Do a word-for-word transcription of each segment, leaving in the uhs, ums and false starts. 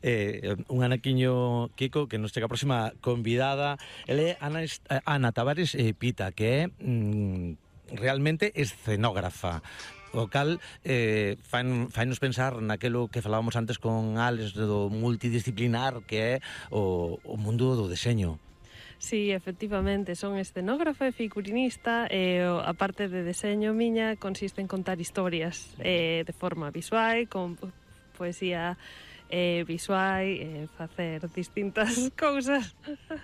eh, un anaquiño Kiko que nos chega a próxima convidada. Ele é Ana, Ana Tavares eh, Pita, que é mm, realmente escenógrafa, o cal eh, fai-nos pensar naquelo que falábamos antes con Alex do multidisciplinar que é o, o mundo do deseño. Sí, efectivamente, son escenógrafa e figurinista e a parte de deseño miña consiste en contar historias eh, de forma visual, con poesía eh, visual, eh, facer distintas cousas.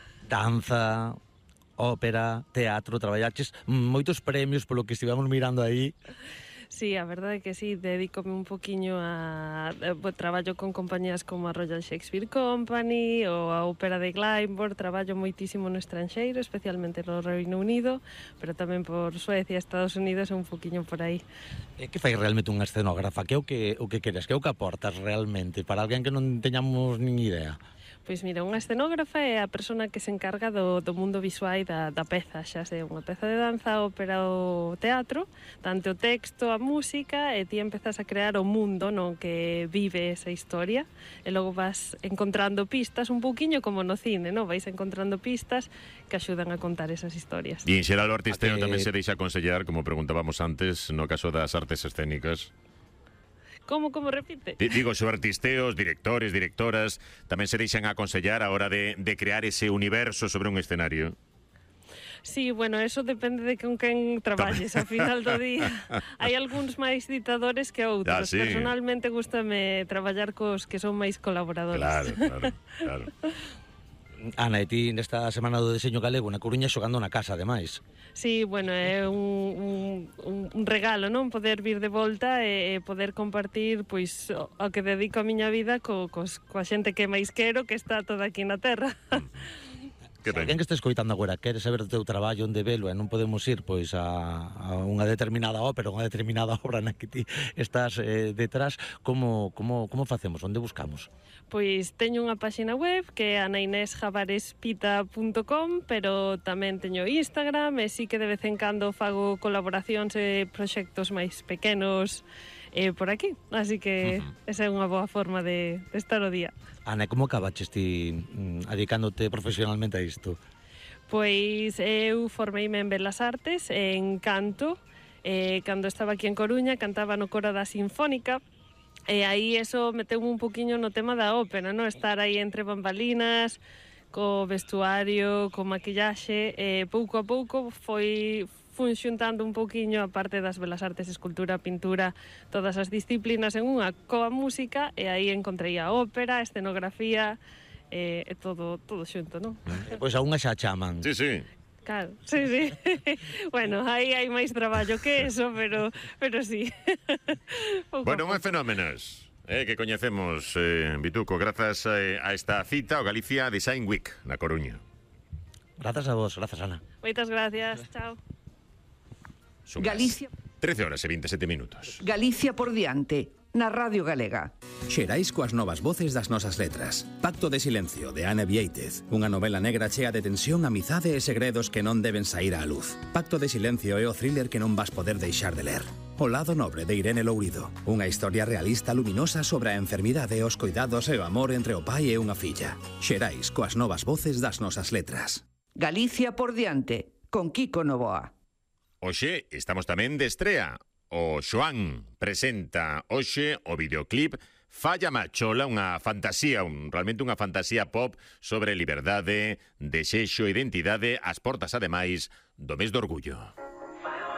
Danza, ópera, teatro, traballaches moitos premios polo que estivamos mirando aí. Sí, a verdade é que sí, dedícome un poquinho a... Traballo con compañías como a Royal Shakespeare Company ou a Ópera de Glyndebourne, traballo moitísimo no estranxeiro, especialmente no Reino Unido, pero tamén por Suecia, Estados Unidos e un poquinho por aí. E que fai realmente unha escenógrafa? Que é o que, o que queres? Que é o que aportas realmente para alguén que non teñamos nin idea? Pois mira, unha escenógrafa é a persona que se encarga do, do mundo visual da, da peza, xa sei, unha peza de danza, ópera ou teatro, tanto o texto, a música, e ti empezas a crear o mundo no que vive esa historia, e logo vas encontrando pistas, un pouquiño como no cine, no? Vais encontrando pistas que axudan a contar esas historias. E en xeral o artisteo que... tamén se deixa aconsellar, como preguntábamos antes, no caso das artes escénicas. Como, como repite? Digo, os artisteos, directores, directoras, tamén se deixan aconsellar a hora de, de crear ese universo sobre un escenario. Sí, bueno, eso depende de con quen traballes ao final do día. Hai algúns máis ditadores que outros. Ah, sí. Personalmente gústame traballar cos que son máis colaboradores. Claro, claro, claro. Ana, e ti nesta Semana do Deseño Galego na Coruña xogando na casa, ademais. Sí, bueno, é un, un, un regalo, non? Poder vir de volta e, e poder compartir pois o, o que dedico a miña vida co, cos, coa xente que máis quero, que está toda aquí na terra. Se alguén que este escoitando agora quere saber do teu traballo, onde velo, e non podemos ir pois a, a unha determinada ópera, unha determinada obra na que ti estás eh, detrás, como, como, como facemos? Onde buscamos? Pois teño unha páxina web que é ana inés javares pita punto com, pero tamén teño Instagram e sí que de vez en cando fago colaboracións e proxectos máis pequenos eh, por aquí, así que uh-huh. esa é unha boa forma de, de estar o día. Ana, como acabaches ti mm, adicándote profesionalmente a isto? Pois eu formeime en Belas Artes, en canto, eh, cando estaba aquí en Coruña, cantaba no coro da Sinfónica, e aí eso meteu un poquinho no tema da ópera, no? Estar aí entre bambalinas, co vestuario, co maquillaxe, e pouco a pouco foi fun xuntando un pouquiño a parte das Belas Artes, escultura, pintura, todas as disciplinas en unha coa música, e aí encontrei a ópera, a escenografía, e, e todo, todo xunto, non? Pois a unha xa chaman. Sí, sí. Claro, sí, sí. Bueno, aí hai máis traballo que eso, pero, pero sí. Bueno, máis fenómenos eh, que coñecemos, eh, Bituco, grazas eh, a esta cita, o Galicia Design Week na Coruña. Grazas a vos, grazas, Ana. Moitas gracias, chao. Son Galicia. trece horas e veintesete minutos. Galicia por diante, na Radio Galega. Xerais coas novas voces das nosas letras. Pacto de silencio, de Ana Viéitez. Unha novela negra chea de tensión, amizade e segredos que non deben saír á luz. Pacto de silencio é o thriller que non vas poder deixar de ler. O lado nobre de Irene Lourido. Unha historia realista luminosa sobre a enfermidade, os cuidados e o amor entre o pai e unha filla. Xerais coas novas voces das nosas letras. Galicia por diante, con Kiko Novoa. Oxe, estamos tamén de estrea. O Xoán presenta hoxe o videoclip Falla Machola, unha fantasía, un, realmente unha fantasía pop sobre liberdade, desexo e identidade ás portas, ademais, do mes do orgullo.